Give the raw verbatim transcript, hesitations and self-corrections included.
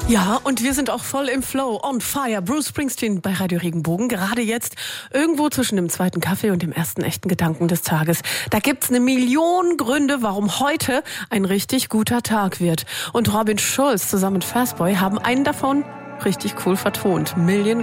Ja, und wir sind auch voll im Flow, on fire. Bruce Springsteen bei Radio Regenbogen, gerade jetzt irgendwo zwischen dem zweiten Kaffee und dem ersten echten Gedanken des Tages. Da gibt's eine Million Gründe, warum heute ein richtig guter Tag wird. Und Robin Schulz zusammen mit Fastboy haben einen davon richtig cool vertont. Million